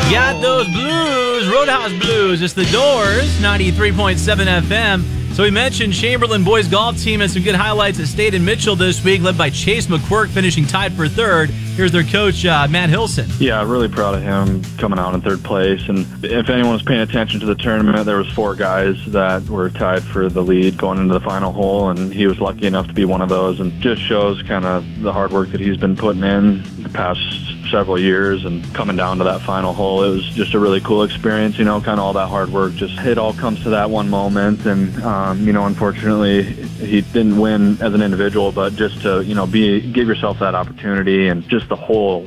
Got those blues, Roadhouse Blues. It's the Doors, 93.7 FM. So we mentioned Chamberlain boys golf team and some good highlights at State and Mitchell this week, led by Chase McQuirk finishing tied for third. Here's their coach, Matt Hilson. Yeah, really proud of him coming out in third place. And if anyone was paying attention to the tournament, there was 4 guys that were tied for the lead going into the final hole, and he was lucky enough to be one of those. And just shows kind of the hard work that he's been putting in the past several years, and coming down to that final hole, it was just a really cool experience. Kind of all that hard work, just it all comes to that one moment. And unfortunately he didn't win as an individual, but just to give yourself that opportunity. And just the whole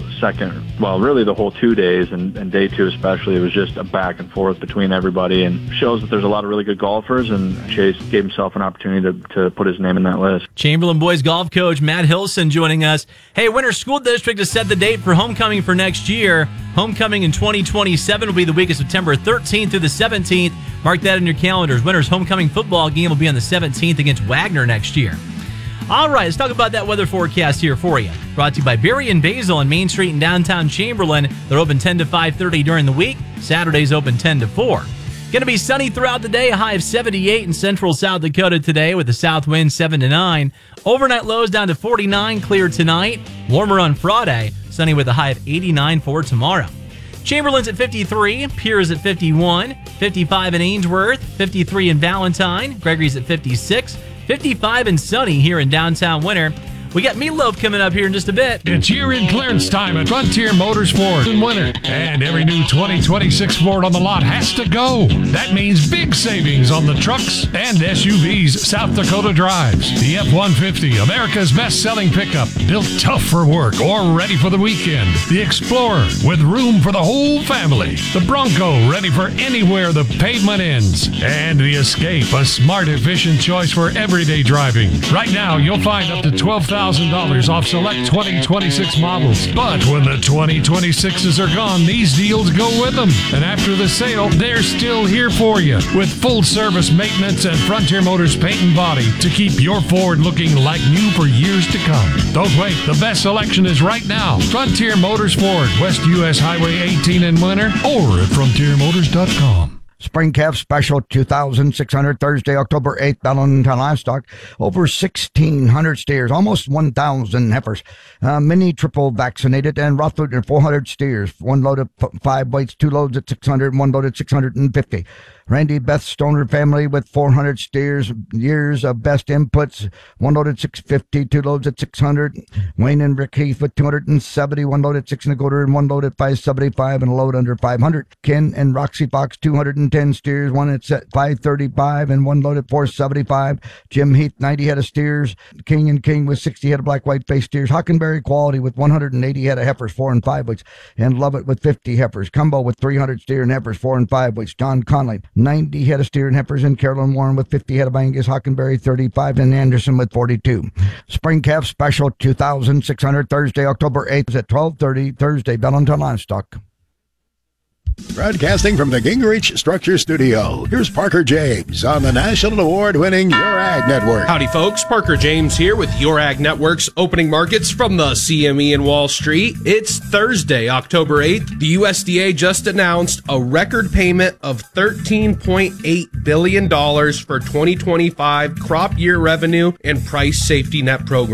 really the whole 2 days, and day 2 especially, it was just a back and forth between everybody, and shows that there's a lot of really good golfers, and Chase gave himself an opportunity to put his name in that list. Chamberlain boys golf coach Matt Hilson joining us. Hey, Winter School District has set the date for homecoming for next year. Homecoming in 2027 will be the week of September 13th through the 17th. Mark that in your calendars. Winter's homecoming football game will be on the 17th against Wagner next year. All right, let's talk about that weather forecast here for you. Brought to you by Berry and Basil on Main Street in downtown Chamberlain. They're open 10 to 5:30 during the week. Saturdays open 10 to 4. Going to be sunny throughout the day, a high of 78 in central South Dakota today with a south wind 7 to 9. Overnight lows down to 49, clear tonight. Warmer on Friday, sunny with a high of 89 for tomorrow. Chamberlain's at 53, Pierce at 51, 55 in Ainsworth, 53 in Valentine, Gregory's at 56, 55 and sunny here in downtown Winter. We got Meatloaf coming up here in just a bit. It's year-end clearance time at Frontier Motors Ford in Winter. And every new 2026 Ford on the lot has to go. That means big savings on the trucks and SUVs South Dakota drives. The F-150, America's best-selling pickup, built tough for work or ready for the weekend. The Explorer, with room for the whole family. The Bronco, ready for anywhere the pavement ends. And the Escape, a smart, efficient choice for everyday driving. Right now, you'll find up to $12,000 off select 2026 models. But when the 2026s are gone, these deals go with them. And after the sale, they're still here for you with full service maintenance and Frontier Motors paint and body to keep your Ford looking like new for years to come. Don't wait. The best selection is right now. Frontier Motors Ford, West US Highway 18 in Winter, or at frontiermotors.com. Spring Calf Special 2,600 Thursday, October 8th, Valentine Livestock. Over 1,600 steers, almost 1,000 heifers. Mini triple vaccinated, and Rothford 400 steers. One load of 5 weights, 2 loads at 600, and 1 load at 650. Randy Beth Stoner family with 400 steers, years of best inputs. 1 load at 650, 2 loads at 600. Wayne and Rick Heath with 270, 1 load at 6 1/4, and 1 load at 575, and a load under 500. Ken and Roxy Fox 210 steers, 1 at 535, and 1 load at 475. Jim Heath 90 head of steers. King and King with 60 head of black white face steers. Hockenberry Quality with 180 head of heifers, 4 and 5 weeks, and Lovett with 50 heifers. Cumbo with 300 steer and heifers, 4 and 5 weeks. John Conley 90 head of steer and heifers, and Carolyn Warren with 50 head of Angus. Hockenberry 35, and Anderson with 42. Spring Calf Special 2,600 Thursday, October 8th at 12:30 Thursday, Valentine Livestock. Broadcasting from the Gingrich Structure Studio, here's Parker James on the national award-winning Your Ag Network. Howdy, folks. Parker James here with Your Ag Network's opening markets from the CME in Wall Street. It's Thursday, October 8th. The USDA just announced a record payment of $13.8 billion for 2025 crop year revenue and price safety net program.